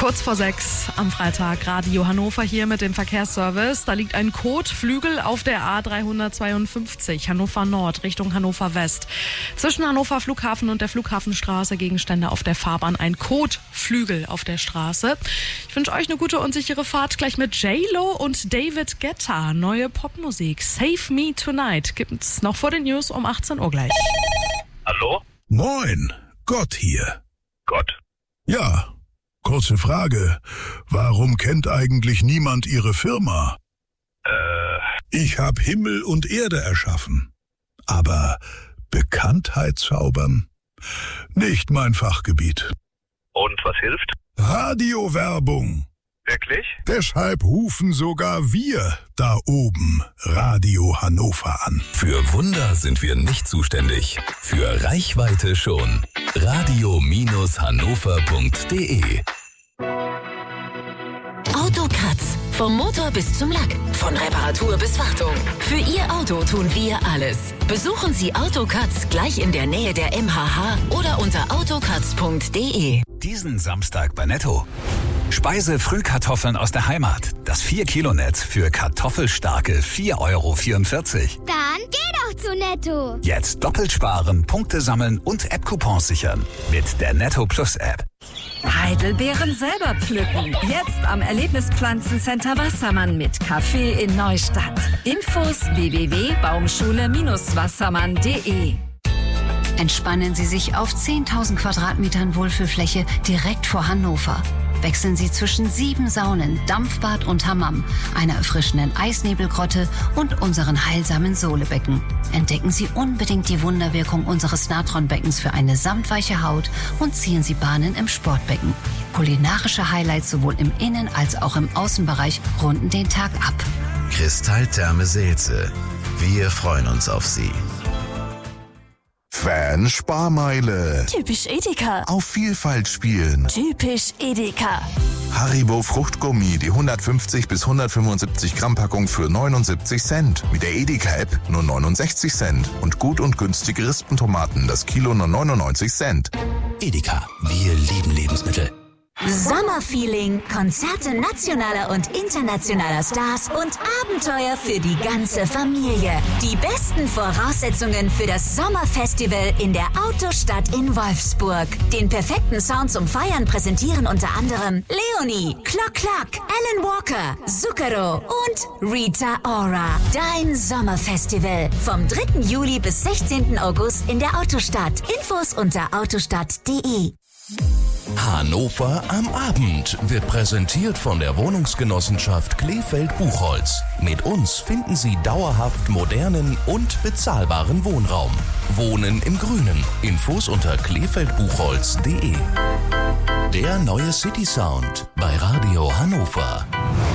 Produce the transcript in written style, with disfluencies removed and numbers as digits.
Kurz vor 6 am Freitag, Radio Hannover hier mit dem Verkehrsservice. Da liegt ein Kotflügel auf der A352, Hannover Nord Richtung Hannover West. Zwischen Hannover Flughafen und der Flughafenstraße Gegenstände auf der Fahrbahn. Ein Kotflügel auf der Straße. Ich wünsche euch eine gute und sichere Fahrt gleich mit J-Lo und David Guetta. Neue Popmusik. Save Me Tonight gibt's noch vor den News um 18 Uhr gleich. Hallo? Moin, Gott hier. Gott? Ja, kurze Frage. Warum kennt eigentlich niemand Ihre Firma? Ich hab Himmel und Erde erschaffen. Aber Bekanntheit zaubern? Nicht mein Fachgebiet. Und was hilft? Radiowerbung. Wirklich? Deshalb rufen sogar wir da oben Radio Hannover an. Für Wunder sind wir nicht zuständig. Für Reichweite schon. Radio-hannover.de Autokratz. Vom Motor bis zum Lack. Von Reparatur bis Wartung. Für Ihr Auto tun wir alles. Besuchen Sie Autokratz gleich in der Nähe der MHH oder unter autokratz.de. Diesen Samstag bei Netto. Speise-Frühkartoffeln aus der Heimat. Das 4-Kilo-Netz für kartoffelstarke 4,44 €. Dann geh doch zu Netto. Jetzt doppelt sparen, Punkte sammeln und App-Coupons sichern. Mit der Netto Plus App. Heidelbeeren selber pflücken. Jetzt am Erlebnispflanzencenter Wassermann mit Café in Neustadt. Infos www.baumschule-wassermann.de. Entspannen Sie sich auf 10.000 Quadratmetern Wohlfühlfläche direkt vor Hannover. Wechseln Sie zwischen 7 Saunen, Dampfbad und Hammam, einer erfrischenden Eisnebelgrotte und unseren heilsamen Sohlebecken. Entdecken Sie unbedingt die Wunderwirkung unseres Natronbeckens für eine samtweiche Haut und ziehen Sie Bahnen im Sportbecken. Kulinarische Highlights sowohl im Innen- als auch im Außenbereich runden den Tag ab. Kristalltherme Seelze. Wir freuen uns auf Sie. Fan-Sparmeile. Typisch Edeka. Auf Vielfalt spielen. Typisch Edeka. Haribo Fruchtgummi, die 150 bis 175 Gramm Packung für 79 Cent. Mit der Edeka-App nur 69 Cent. Und gut und günstige Rispentomaten, das Kilo nur 99 Cent. Edeka, wir lieben Lebensmittel. Sommerfeeling, Konzerte nationaler und internationaler Stars und Abenteuer für die ganze Familie. Die besten Voraussetzungen für das Sommerfestival in der Autostadt in Wolfsburg. Den perfekten Sound zum Feiern präsentieren unter anderem Leonie, Clock Clock, Alan Walker, Zucchero und Rita Ora. Dein Sommerfestival vom 3. Juli bis 16. August in der Autostadt. Infos unter autostadt.de. Hannover am Abend wird präsentiert von der Wohnungsgenossenschaft Kleefeld-Buchholz. Mit uns finden Sie dauerhaft modernen und bezahlbaren Wohnraum. Wohnen im Grünen. Infos unter kleefeldbuchholz.de. Der neue City Sound bei Radio Hannover.